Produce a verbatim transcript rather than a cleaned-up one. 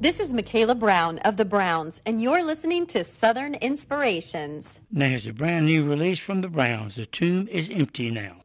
This is Michaela Brown of the Browns, and you're listening to Southern Inspirations. Now here's a brand new release from the Browns. The Tomb is Empty Now.